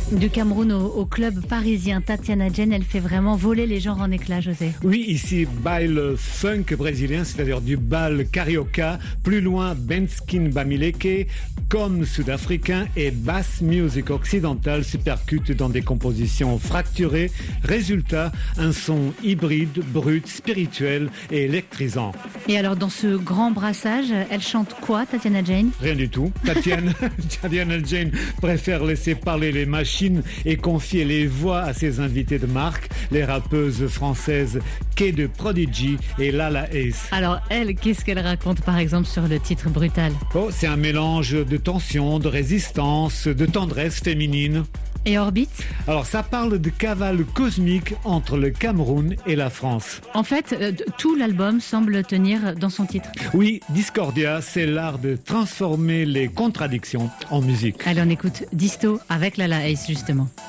Du Cameroun au club parisien, Tatiana Jane, elle fait vraiment voler les genres en éclats, José. Oui, ici, bail funk brésilien, c'est-à-dire du bal carioca. Plus loin, Benskin Bamileke, comme sud-africain, et bass music occidentale se percute dans des compositions fracturées. Résultat, un son hybride, brut, spirituel et électrisant. Et alors, dans ce grand brassage, elle chante quoi, Tatiana Jane? Rien du tout. Tatiana Jane préfère laisser parler les machines et confier les voix à ses invités de marque, les rappeuses françaises Kay de Prodigy et Lala Ace. Alors elle, qu'est-ce qu'elle raconte par exemple sur le titre Brutal? Oh, c'est un mélange de tension, de résistance, de tendresse féminine. Et Orbit? Alors ça parle de cavale cosmique entre le Cameroun et la France. En fait, tout l'album semble tenir dans son titre. Oui, Discordia, c'est l'art de transformer les contradictions en musique. Allez, on écoute Disto avec Lala Ace justement.